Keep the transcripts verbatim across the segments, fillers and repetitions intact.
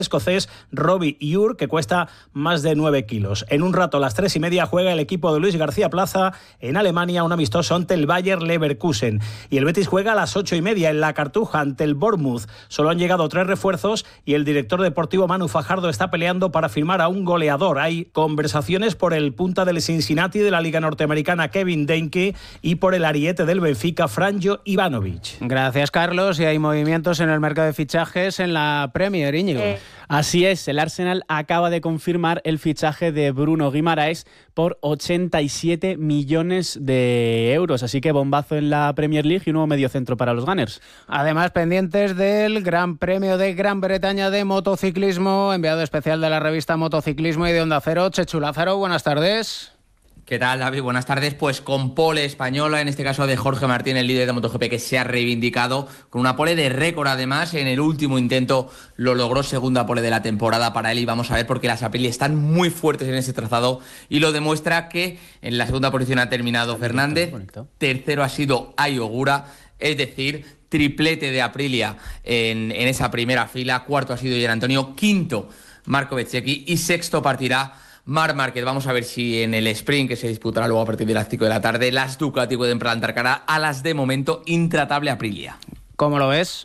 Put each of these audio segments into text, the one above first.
escocés Robbie Ure, que cuesta más de nueve kilos. En un rato, a las tres y media, juega el equipo de Luis García Plaza en Alemania, un amistoso ante el Bayer Leverkusen. Y el Betis juega a las ocho y media en la Cartuja ante el Bournemouth. Solo han llegado tres refuerzos y el director deportivo Manu Fajardo está peleando para firmar a un goleador. Hay conversaciones por el punta del Cincinnati de la Liga Norteamericana Kevin Denke y por el ariete del Benfica Franjo Ivanovic. Gracias, Carlos. Y hay movimientos en el mercado de fichajes en la Premier, Íñigo. Eh. Así es, el Arsenal acaba de confirmar el fichaje de Bruno Guimaraes por ochenta y siete millones de euros. Así que bombazo en la Premier League y un nuevo mediocentro para los Gunners. Además, pendientes del Gran Premio de Gran Bretaña de motociclismo, enviado especial de la revista Motociclismo y de Onda Cero, Chechu Lázaro, buenas tardes. ¿Qué tal, David? Buenas tardes. Pues con pole española, en este caso de Jorge Martín, el líder de MotoGP, que se ha reivindicado con una pole de récord. Además, en el último intento lo logró, segunda pole de la temporada para él. Y vamos a ver porque las Aprilia están muy fuertes en ese trazado y lo demuestra que en la segunda posición ha terminado Fernández, tercero ha sido Ai Ogura, es decir, triplete de Aprilia en, en esa primera fila, cuarto ha sido Gian Antonio, quinto Marco Bezzecchi y sexto partirá Marc Márquez. Vamos a ver si en el sprint que se disputará luego a partir de las cinco de la tarde las Ducati pueden plantar cara a las de momento intratable Aprilia. ¿Cómo lo ves?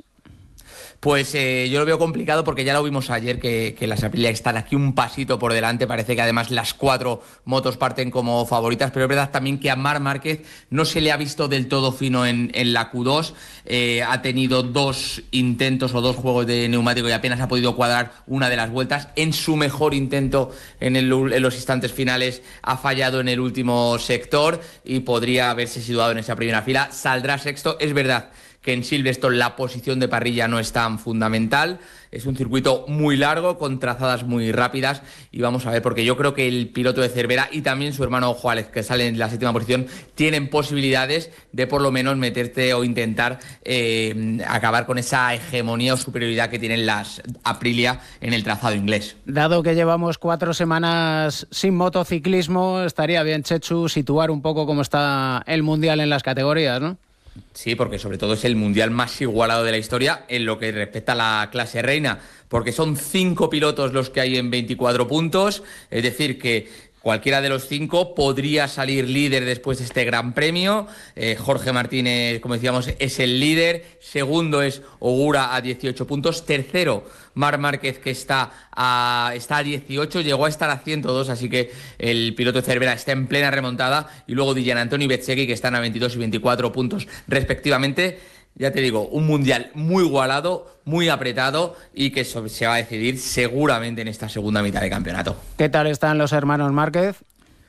Pues eh, yo lo veo complicado porque ya lo vimos ayer que, que las Aprilia están aquí un pasito por delante. Parece que además las cuatro motos parten como favoritas, pero es verdad también que a Marc Márquez no se le ha visto del todo fino en, en la Q dos. Eh, ha tenido dos intentos o dos juegos de neumático y apenas ha podido cuadrar una de las vueltas. En su mejor intento en, el, en los instantes finales ha fallado en el último sector y podría haberse situado en esa primera fila. Saldrá sexto. Es verdad que en Silverstone la posición de parrilla no es tan fundamental, es un circuito muy largo, con trazadas muy rápidas, y vamos a ver, porque yo creo que el piloto de Cervera y también su hermano Juárez, que sale en la séptima posición, tienen posibilidades de por lo menos meterte o intentar eh, acabar con esa hegemonía o superioridad que tienen las Aprilia en el trazado inglés. Dado que llevamos cuatro semanas sin motociclismo, estaría bien, Chechu, situar un poco cómo está el Mundial en las categorías, ¿no? Sí, porque sobre todo es el mundial más igualado de la historia en lo que respecta a la clase reina, porque son cinco pilotos los que hay en veinticuatro puntos, es decir que cualquiera de los cinco podría salir líder después de este gran premio. Eh, Jorge Martínez, como decíamos, es el líder. Segundo es Ogura a dieciocho puntos. Tercero, Marc Márquez, que está a, está a dieciocho. Llegó a estar a ciento dos, así que el piloto de Cervera está en plena remontada. Y luego Gian Antonio y Bezzecchi, que están a veintidós y veinticuatro puntos respectivamente. Ya te digo, un mundial muy igualado, muy apretado y que se va a decidir seguramente en esta segunda mitad de campeonato. ¿Qué tal están los hermanos Márquez?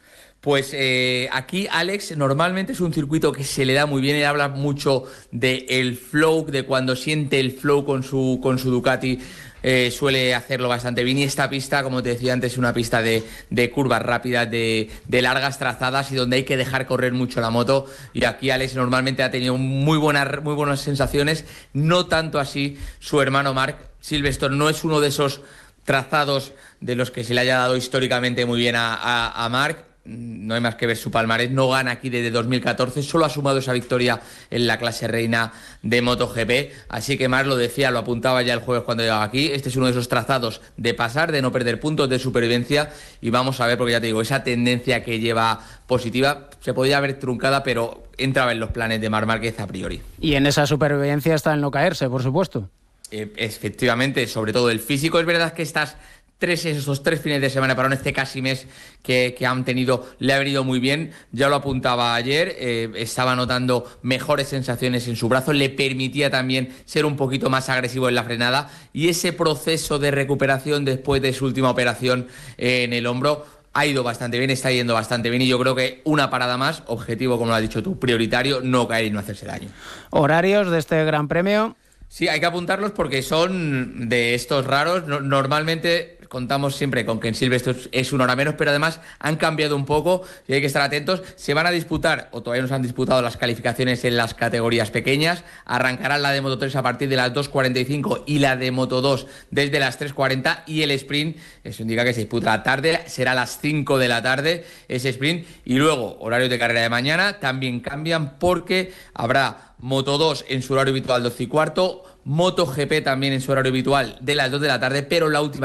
Pues eh, aquí, Alex, normalmente es un circuito que se le da muy bien. Él habla mucho del flow, de cuando siente el flow con su, con su Ducati. Eh, suele hacerlo bastante bien, y esta pista, como te decía antes, es una pista de, de curvas rápidas, de, de largas trazadas y donde hay que dejar correr mucho la moto, y aquí Alex normalmente ha tenido muy buenas, muy buenas sensaciones, no tanto así su hermano Marc. Silverstone no es uno de esos trazados de los que se le haya dado históricamente muy bien a, a, a Marc. No hay más que ver su palmarés, no gana aquí desde dos mil catorce, solo ha sumado esa victoria en la clase reina de MotoGP, así que Marc lo decía, lo apuntaba ya el jueves cuando llegaba aquí, este es uno de esos trazados de pasar, de no perder puntos, de supervivencia, y vamos a ver, porque ya te digo, esa tendencia que lleva positiva se podía haber truncada, pero entraba en los planes de Marc Márquez a priori. Y en esa supervivencia está el no caerse, por supuesto. Eh, efectivamente, sobre todo el físico. Es verdad que estas Tres, esos tres fines de semana para este casi mes que, que han tenido le ha venido muy bien. Ya lo apuntaba ayer, eh, estaba notando mejores sensaciones en su brazo, le permitía también ser un poquito más agresivo en la frenada, y ese proceso de recuperación después de su última operación eh, en el hombro ha ido bastante bien, está yendo bastante bien, y yo creo que una parada más, objetivo, como lo has dicho tú, prioritario, no caer y no hacerse daño. ¿Horarios de este Gran Premio? Sí, hay que apuntarlos porque son de estos raros. No, normalmente contamos siempre con que en Silverstone es una hora menos, pero además han cambiado un poco y hay que estar atentos. Se van a disputar, o todavía no se han disputado, las calificaciones en las categorías pequeñas. Arrancarán la de Moto tres a partir de las dos cuarenta y cinco y la de Moto dos desde las tres cuarenta, y el sprint, eso indica que se disputa la tarde, será a las cinco de la tarde ese sprint, y luego horarios de carrera de mañana también cambian porque habrá Moto dos en su horario habitual doce y cuarto, MotoGP también en su horario habitual de las dos de la tarde, pero la última